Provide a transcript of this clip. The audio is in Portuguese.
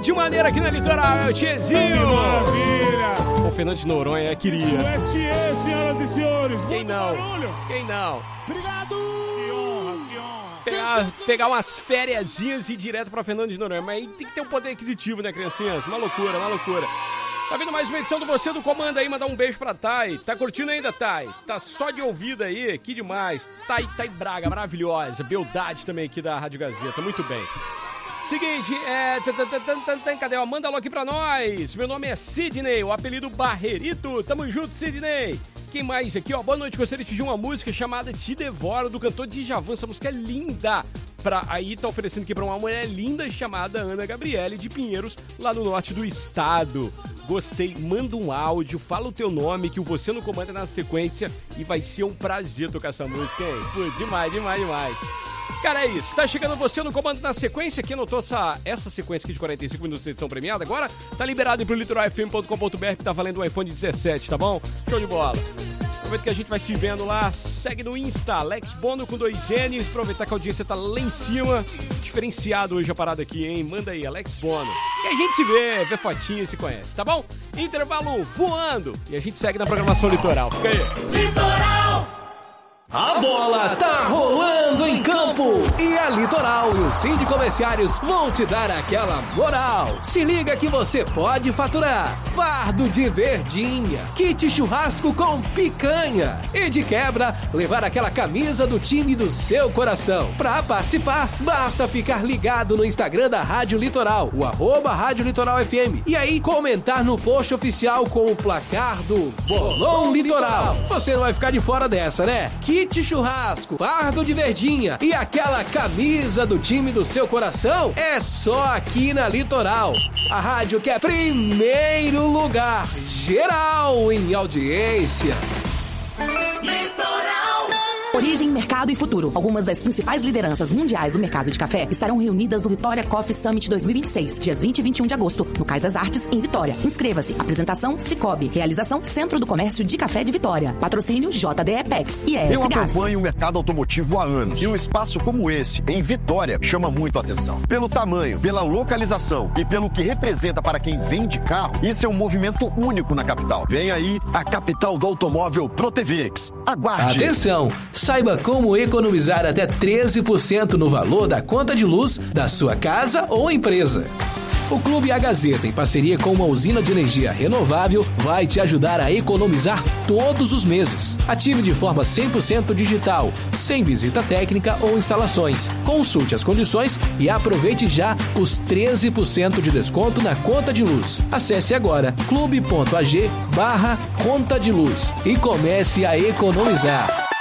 de maneira aqui na Litoral, é o Tiezinho. Maravilha. O Fernando de Noronha queria. Isso é Thier, senhoras e senhores. Quem Muito não? barulho. Quem não? Obrigado. Que honra. Pegar umas fériasinhas e ir direto pra Fernando de Noronha. Mas aí tem que ter um poder aquisitivo, né, criancinhas? Uma loucura, uma loucura. Tá vendo mais uma edição do Você do Comando aí? Mandar um beijo pra Thay. Tá curtindo ainda, Thay? Tá só de ouvida aí, que demais. Thay Braga, maravilhosa. Beldade também aqui da Rádio Gazeta, muito bem. Seguinte, cadê? Manda alô aqui pra nós. Meu nome é Sidney, o apelido Barrerito. Tamo junto, Sidney. Quem mais aqui, ó? Boa noite, gostaria de pedir uma música chamada Te Devoro, do cantor Djavan. Essa música é linda. Aí tá oferecendo aqui pra uma mulher linda chamada Ana Gabriele de Pinheiros, lá no norte do estado. Gostei, manda um áudio, fala o teu nome, que o Você no Comando é na sequência e vai ser um prazer tocar essa música, hein? Pô, demais. Cara, é isso. Tá chegando Você no Comando na sequência. Quem anotou essa sequência aqui de 45 minutos de edição premiada agora, tá liberado pro litoralfm.com.br, que tá valendo um iPhone 17, tá bom? Show de bola. Aproveita que a gente vai se vendo lá. Segue no Insta, Alex Bono com 2 N's. Aproveitar que a audiência tá lá em cima. Diferenciado hoje a parada aqui, hein? Manda aí, Alex Bono. E a gente se vê fotinha e se conhece, tá bom? Intervalo voando. E a gente segue na programação Litoral. Fica aí. Litoral! A bola tá rolando em campo e a Litoral e o Cindy Comerciários vão te dar aquela moral. Se liga que você pode faturar fardo de verdinha, kit churrasco com picanha e de quebra levar aquela camisa do time do seu coração. Pra participar, basta ficar ligado no Instagram da Rádio Litoral, o @Rádio Litoral FM, e aí comentar no post oficial com o placar do Bolão Litoral. Você não vai ficar de fora dessa, né? Kit churrasco, fardo de verdinha e aquela camisa do time do seu coração é só aqui na Litoral. A rádio que é primeiro lugar geral em audiência. Origem, mercado e futuro. Algumas das principais lideranças mundiais do mercado de café estarão reunidas no Vitória Coffee Summit 2026, dias 20 e 21 de agosto, no Cais das Artes, em Vitória. Inscreva-se. Apresentação Cicobi. Realização Centro do Comércio de Café de Vitória. Patrocínio JDE Pex e ES Eu Gás. acompanho o mercado automotivo há anos e um espaço como esse, em Vitória, chama muito a atenção. Pelo tamanho, pela localização e pelo que representa para quem vende carro, isso é um movimento único na capital. Vem aí a capital do automóvel ProTVX. Aguarde! Atenção! Saiba como economizar até 13% no valor da conta de luz da sua casa ou empresa. O Clube A Gazeta, em parceria com uma usina de energia renovável, vai te ajudar a economizar todos os meses. Ative de forma 100% digital, sem visita técnica ou instalações. Consulte as condições e aproveite já os 13% de desconto na conta de luz. Acesse agora clube.ag/conta de luz e comece a economizar.